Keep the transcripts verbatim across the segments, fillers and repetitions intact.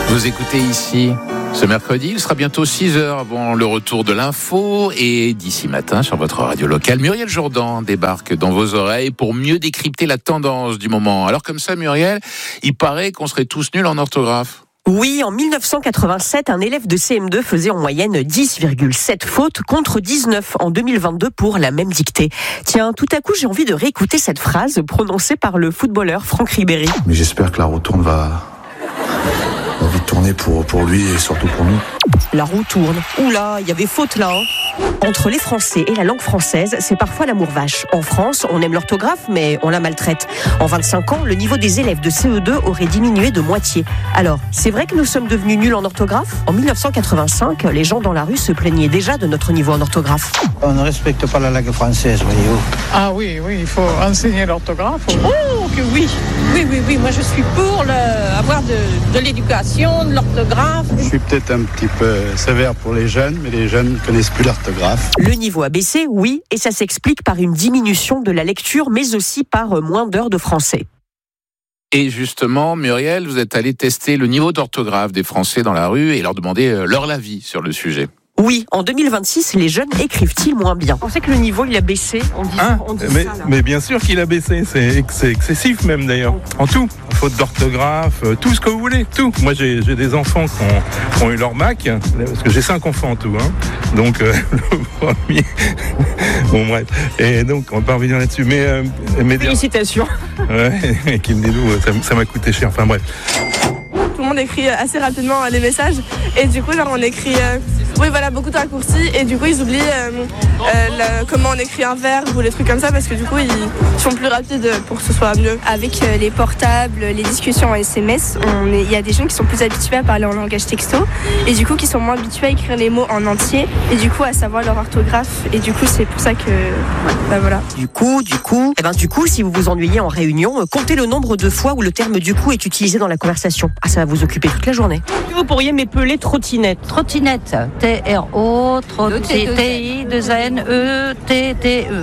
Vous écoutez ici ce mercredi, il sera bientôt six heures avant le retour de l'info et d'ici matin sur votre radio locale, Muriel Jourdan débarque dans vos oreilles pour mieux décrypter la tendance du moment. Alors comme ça Muriel, il paraît qu'on serait tous nuls en orthographe. Oui, en dix-neuf cent quatre-vingt-sept, un élève de C M deux faisait en moyenne dix virgule sept fautes contre dix-neuf en deux mille vingt-deux pour la même dictée. Tiens, tout à coup, j'ai envie de réécouter cette phrase prononcée par le footballeur Franck Ribéry. Mais j'espère que la roue tourne va... va vite tourner pour, pour lui et surtout pour nous. La roue tourne. Oula, il y avait faute là. Hein. Entre les Français et la langue française, c'est parfois l'amour vache. En France, on aime l'orthographe, mais on la maltraite. En vingt-cinq ans, le niveau des élèves de C E deux aurait diminué de moitié. Alors, c'est vrai que nous sommes devenus nuls en orthographe ? En dix-neuf cent quatre-vingt-cinq, les gens dans la rue se plaignaient déjà de notre niveau en orthographe. On ne respecte pas la langue française, voyez-vous. Ah oui, oui, il faut enseigner l'orthographe. Oh, que oui. Oui, oui, oui, moi je suis pour le, avoir de, de l'éducation, de l'orthographe. Je suis peut-être un petit peu sévère pour les jeunes, mais les jeunes ne connaissent plus l'orthographe. Le niveau a baissé, oui, et ça s'explique par une diminution de la lecture, mais aussi par moins d'heures de français. Et justement, Muriel, vous êtes allé tester le niveau d'orthographe des Français dans la rue et leur demander leur avis sur le sujet. Oui, en deux mille vingt-six, les jeunes écrivent-ils moins bien ? On sait que le niveau, il a baissé. On dit, hein on dit mais, ça, là. mais bien sûr qu'il a baissé, c'est, c'est excessif même d'ailleurs. En tout, faute d'orthographe, tout ce que vous voulez, tout. Moi j'ai, j'ai des enfants qui ont, qui ont eu leur bac, parce que j'ai cinq enfants en tout. Hein. Donc euh, le premier... bon bref, et donc on va pas revenir là-dessus. Mais, euh, mais Félicitations. Ouais, qui me dit nous, ça, ça m'a coûté cher, enfin bref. Tout le monde écrit assez rapidement les messages et du coup genre on écrit euh, oui voilà beaucoup de raccourcis et du coup ils oublient euh, euh, le, comment on écrit un verbe ou les trucs comme ça parce que du coup ils sont plus rapides pour que ce soit mieux. Avec euh, les portables, les discussions en S M S, il y a des gens qui sont plus habitués à parler en langage texto et du coup qui sont moins habitués à écrire les mots en entier et du coup à savoir leur orthographe et du coup c'est pour ça que ouais, bah voilà. Du coup, du coup, eh ben du coup si vous vous ennuyez en réunion, comptez le nombre de fois où le terme du coup est utilisé dans la conversation. Ah ça va vous occuper toute la journée. Vous pourriez m'épeler trottinette. Trottinette, T R O, T I, deux N E, T T E.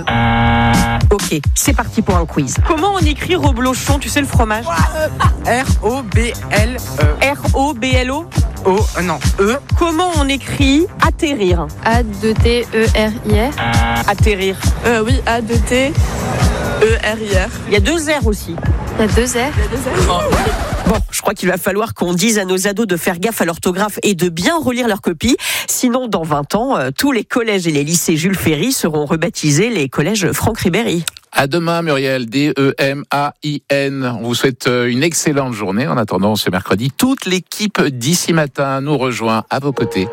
Ok, c'est parti pour un quiz. Comment on écrit reblochon, tu sais le fromage ? R O B L E. R O B L O O, euh, non, E. Comment on écrit atterrir ? A deux T E R I R. Atterrir. Euh, oui, A deux T E R I R. Il y a deux R aussi. Il y a deux R. Il y a deux R. Bon, je crois qu'il va falloir qu'on dise à nos ados de faire gaffe à l'orthographe et de bien relire leurs copies. Sinon, dans vingt ans, euh, tous les collèges et les lycées Jules Ferry seront rebaptisés les collèges Franck Ribéry. À demain, Muriel, D E M A I N. On vous souhaite une excellente journée. En attendant ce mercredi, toute l'équipe d'Ici Matin nous rejoint à vos côtés.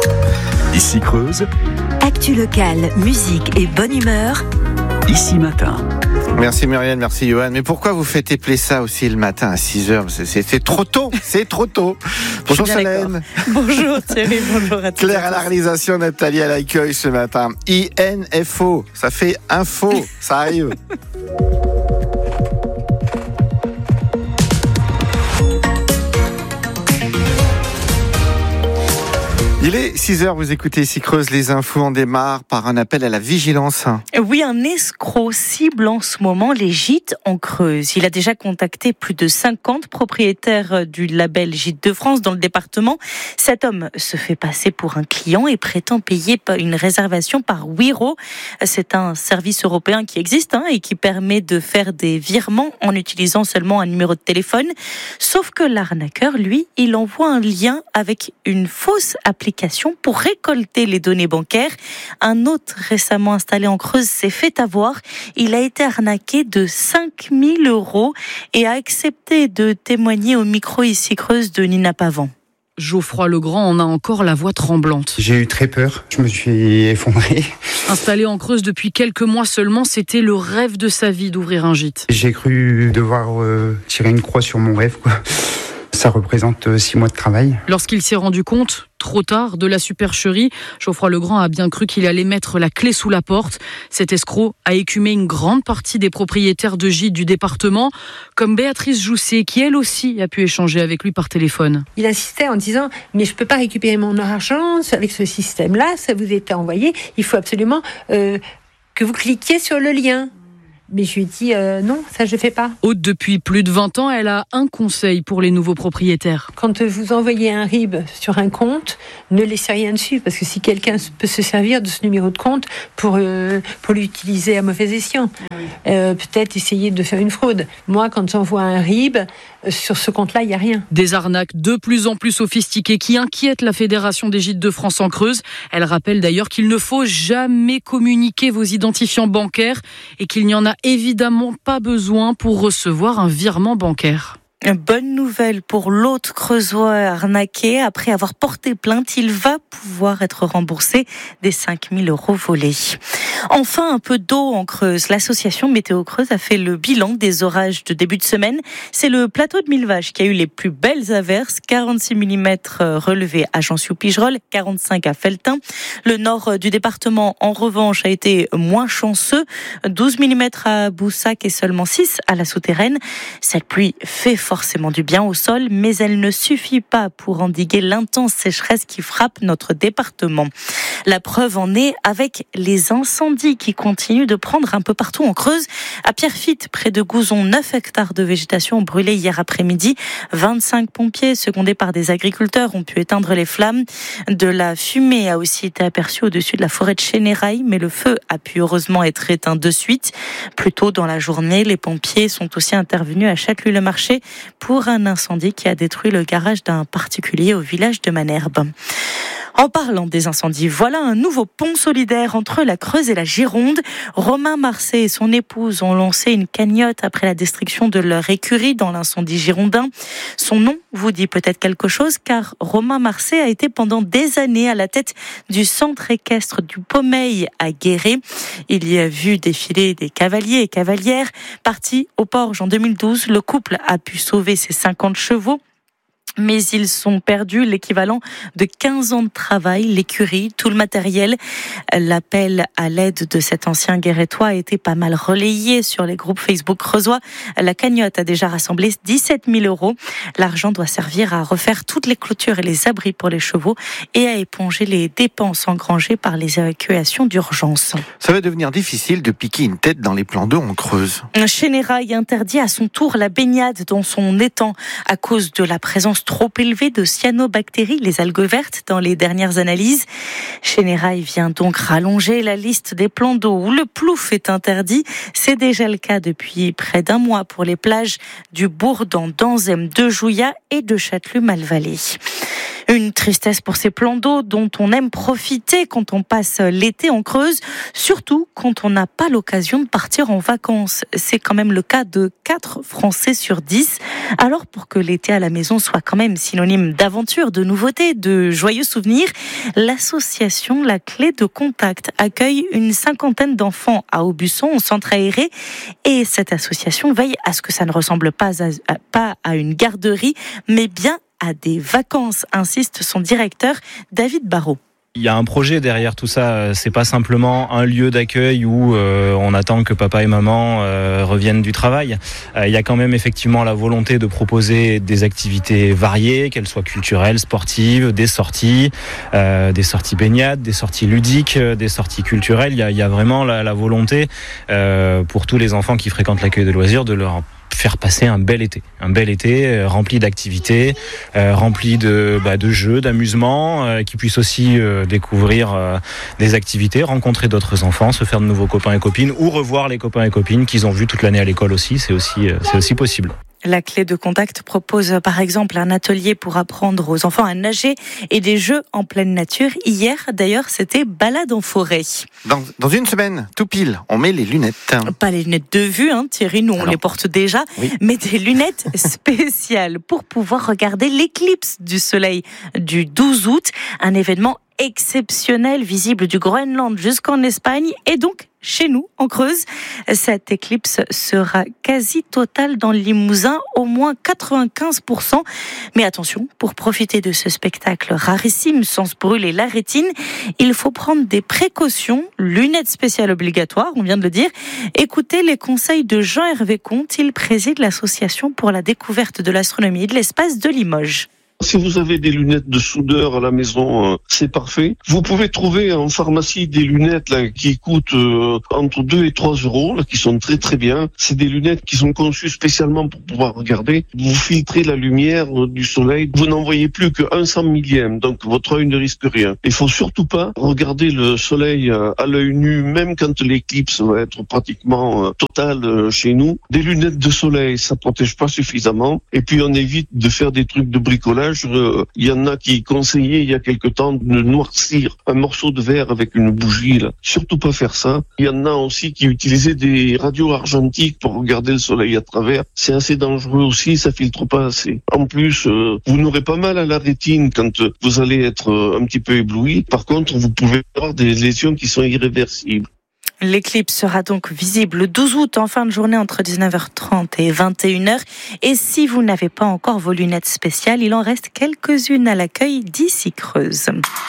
Ici Creuse. Actu locale, musique et bonne humeur. Ici Matin. Merci Muriel, merci Johan. Mais pourquoi vous faites épeler ça aussi le matin à six heures ? c'est, c'est, c'est trop tôt, c'est trop tôt. Bonjour Solène. Bonjour Thierry, bonjour à tous. Claire à la réalisation, Nathalie à l'accueil ce matin. I N F O, ça fait info, ça arrive. Il est six heures, vous écoutez Ici Creuse, les infos. On démarre par un appel à la vigilance. Oui, un escroc cible en ce moment les gîtes en Creuse. Il a déjà contacté plus de cinquante propriétaires du label Gîtes de France dans le département. Cet homme se fait passer pour un client et prétend payer une réservation par Wero. C'est un service européen qui existe hein, et qui permet de faire des virements en utilisant seulement un numéro de téléphone. Sauf que l'arnaqueur, lui, il envoie un lien avec une fausse application pour récolter les données bancaires. Un autre récemment installé en Creuse s'est fait avoir. Il a été arnaqué de cinq mille euros et a accepté de témoigner au micro Ici Creuse de Nina Pavant. Geoffroy Legrand en a encore la voix tremblante. J'ai eu très peur, je me suis effondré. Installé en Creuse depuis quelques mois seulement, c'était le rêve de sa vie d'ouvrir un gîte. J'ai cru devoir euh, tirer une croix sur mon rêve, quoi. Ça représente six mois de travail. Lorsqu'il s'est rendu compte, trop tard, de la supercherie, Geoffroy Legrand a bien cru qu'il allait mettre la clé sous la porte. Cet escroc a écumé une grande partie des propriétaires de gîtes du département, comme Béatrice Jousset, qui elle aussi a pu échanger avec lui par téléphone. Il insistait en disant « mais je ne peux pas récupérer mon argent avec ce système-là, ça vous est envoyé, il faut absolument euh, que vous cliquiez sur le lien ». Mais je lui ai dit euh, non, ça je fais pas. Aude, depuis plus de vingt ans, elle a un conseil pour les nouveaux propriétaires. Quand vous envoyez un R I B sur un compte, ne laissez rien dessus, parce que si quelqu'un peut se servir de ce numéro de compte pour, euh, pour l'utiliser à mauvais escient, euh, peut-être essayer de faire une fraude. Moi, quand j'envoie un R I B, euh, sur ce compte-là, il n'y a rien. Des arnaques de plus en plus sophistiquées qui inquiètent la Fédération des Gîtes de France en Creuse. Elle rappelle d'ailleurs qu'il ne faut jamais communiquer vos identifiants bancaires et qu'il n'y en a évidemment pas besoin pour recevoir un virement bancaire. Bonne nouvelle pour l'autre creusois arnaqué. Après avoir porté plainte, il va pouvoir être remboursé des cinq mille euros volés. Enfin, un peu d'eau en Creuse. L'association Météo Creuse a fait le bilan des orages de début de semaine. C'est le plateau de Millevaches qui a eu les plus belles averses. quarante-six millimètres relevés à Jansiou-Pigerolles, quarante-cinq à Felletin. Le nord du département, en revanche, a été moins chanceux. douze millimètres à Boussac et seulement six à la Souterraine. Cette pluie fait forcément du bien au sol, mais elle ne suffit pas pour endiguer l'intense sécheresse qui frappe notre département. La preuve en est avec les incendies qui continuent de prendre un peu partout en Creuse. À Pierrefitte, près de Gouzon, neuf hectares de végétation ont brûlé hier après-midi. vingt-cinq pompiers, secondés par des agriculteurs, ont pu éteindre les flammes. De la fumée a aussi été aperçue au-dessus de la forêt de Chénérail, mais le feu a pu heureusement être éteint de suite. Plus tôt dans la journée, les pompiers sont aussi intervenus à Châteluy-le-Marché pour un incendie qui a détruit le garage d'un particulier au village de Manerbe. En parlant des incendies, voilà un nouveau pont solidaire entre la Creuse et la Gironde. Romain Marcet et son épouse ont lancé une cagnotte après la destruction de leur écurie dans l'incendie girondin. Son nom vous dit peut-être quelque chose car Romain Marcet a été pendant des années à la tête du centre équestre du Pommeil à Guéret. Il y a vu défiler des cavaliers et cavalières. Parti au Porge en deux mille douze, le couple a pu sauver ses cinquante chevaux. Mais ils sont perdus l'équivalent de quinze ans de travail, l'écurie, tout le matériel. L'appel à l'aide de cet ancien guérétois a été pas mal relayé sur les groupes Facebook creusois. La cagnotte a déjà rassemblé dix-sept mille euros. L'argent doit servir à refaire toutes les clôtures et les abris pour les chevaux et à éponger les dépenses engrangées par les évacuations d'urgence. Ça va devenir difficile de piquer une tête dans les plans d'eau en Creuse. Chénérail interdit à son tour la baignade dans son étang à cause de la présence trop élevé de cyanobactéries, les algues vertes, dans les dernières analyses. Chénérail vient donc rallonger la liste des plans d'eau où le plouf est interdit. C'est déjà le cas depuis près d'un mois pour les plages du Bourdan, d'Anzem, de Jouillat et de Châtelus-Malvallée. Une tristesse pour ces plans d'eau dont on aime profiter quand on passe l'été en Creuse, surtout quand on n'a pas l'occasion de partir en vacances. C'est quand même le cas de quatre Français sur dix. Alors pour que l'été à la maison soit quand même synonyme d'aventure, de nouveautés, de joyeux souvenirs, l'association La Clé de Contact accueille une cinquantaine d'enfants à Aubusson, au centre aéré. Et cette association veille à ce que ça ne ressemble pas à, à, pas à une garderie, mais bien à des vacances, insiste son directeur David Barrault. Il y a un projet derrière tout ça, c'est pas simplement un lieu d'accueil où euh, on attend que papa et maman euh, reviennent du travail. Euh, il y a quand même effectivement la volonté de proposer des activités variées, qu'elles soient culturelles, sportives, des sorties, euh, des sorties baignades, des sorties ludiques, des sorties culturelles. Il y a, il y a vraiment la, la volonté euh, pour tous les enfants qui fréquentent l'accueil de loisirs de leur faire passer un bel été, un bel été euh, rempli d'activités, euh, rempli de, bah, de jeux, d'amusements, euh, qui puissent aussi euh, découvrir euh, des activités, rencontrer d'autres enfants, se faire de nouveaux copains et copines ou revoir les copains et copines qu'ils ont vus toute l'année à l'école aussi, c'est aussi, euh, c'est aussi possible. La Clé de Contact propose par exemple un atelier pour apprendre aux enfants à nager et des jeux en pleine nature. Hier, d'ailleurs, c'était balade en forêt. Dans, dans une semaine, tout pile, on met les lunettes. Pas les lunettes de vue, hein, Thierry, nous Alors, on les porte déjà, oui. Mais des lunettes spéciales pour pouvoir regarder l'éclipse du soleil du douze août, un événement exceptionnel, visible du Groenland jusqu'en Espagne et donc chez nous, en Creuse. Cette éclipse sera quasi totale dans le Limousin, au moins quatre-vingt-quinze pour cent. Mais attention, pour profiter de ce spectacle rarissime sans se brûler la rétine, il faut prendre des précautions, lunettes spéciales obligatoires, on vient de le dire. Écoutez les conseils de Jean-Hervé Comte, il préside l'association pour la découverte de l'astronomie et de l'espace de Limoges. Si vous avez des lunettes de soudeur à la maison, euh, c'est parfait. Vous pouvez trouver en pharmacie des lunettes là qui coûtent euh, entre deux et trois euros, là, qui sont très très bien. C'est des lunettes qui sont conçues spécialement pour pouvoir regarder. Vous filtrez la lumière euh, du soleil. Vous n'en voyez plus que un cent millième, donc votre œil ne risque rien. Il faut surtout pas regarder le soleil euh, à l'œil nu, même quand l'éclipse va être pratiquement euh, totale euh, chez nous. Des lunettes de soleil, ça protège pas suffisamment. Et puis on évite de faire des trucs de bricolage. Il y en a qui conseillaient il y a quelque temps de noircir un morceau de verre avec une bougie. Là. Surtout pas faire ça. Il y en a aussi qui utilisaient des radios argentiques pour regarder le soleil à travers. C'est assez dangereux aussi, ça filtre pas assez. En plus, euh, vous n'aurez pas mal à la rétine quand euh, vous allez être euh, un petit peu ébloui. Par contre, vous pouvez avoir des lésions qui sont irréversibles. L'éclipse sera donc visible le douze août en fin de journée entre dix-neuf heures trente et vingt et une heures. Et si vous n'avez pas encore vos lunettes spéciales, il en reste quelques-unes à l'accueil d'Ici Creuse.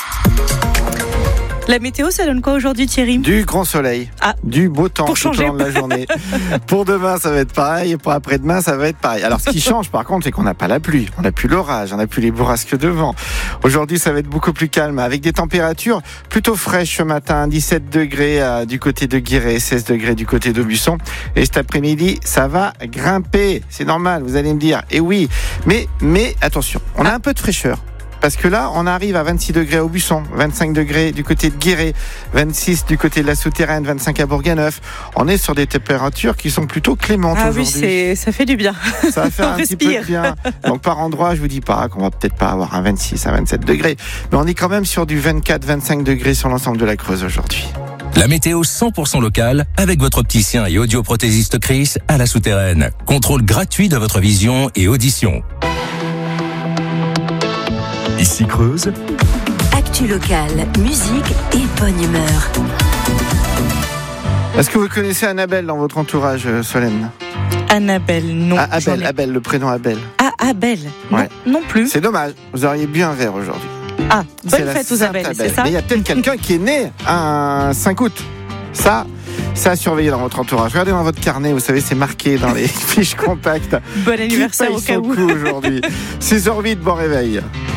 La météo, ça donne quoi aujourd'hui, Thierry ? Du grand soleil, ah, du beau temps tout au long de la journée. Pour demain, ça va être pareil, et pour après-demain, ça va être pareil. Alors, ce qui change, par contre, c'est qu'on n'a pas la pluie, on n'a plus l'orage, on n'a plus les bourrasques de vent. Aujourd'hui, ça va être beaucoup plus calme, avec des températures plutôt fraîches ce matin, dix-sept degrés euh, du côté de Guéret, seize degrés du côté d'Aubusson. Et cet après-midi, ça va grimper. C'est normal, vous allez me dire. Et oui, mais, mais attention, on a un peu de fraîcheur. Parce que là, on arrive à vingt-six degrés à Aubusson, vingt-cinq degrés du côté de Guéret, vingt-six du côté de la Souterraine, vingt-cinq à Bourganeuf. On est sur des températures qui sont plutôt clémentes ah aujourd'hui. Ah oui, c'est, ça fait du bien. Ça va faire un respire. petit peu de bien. Donc par endroit, je vous dis pas qu'on va peut-être pas avoir un vingt-six à vingt-sept degrés. Mais on est quand même sur du vingt-quatre à vingt-cinq degrés sur l'ensemble de la Creuse aujourd'hui. La météo cent pour cent locale avec votre opticien et audioprothésiste Chris à la Souterraine. Contrôle gratuit de votre vision et audition. Ici Creuse. Actu locale, musique et bonne humeur. Est-ce que vous connaissez Annabelle dans votre entourage, Solène ? Annabelle, non. Ah, Abel, ai... Abel, le prénom Abel. Ah, Abel, non, ouais. non plus. C'est dommage, vous auriez bu un verre aujourd'hui. Ah, bonne fête aux Abel, c'est ça ? Mais il y a peut-être quelqu'un qui est né un cinq août. Ça, ça à surveiller dans votre entourage. Regardez dans votre carnet, vous savez, c'est marqué dans les fiches compactes. Bon anniversaire au cas où. Aujourd'hui. six heures huit, bon réveil.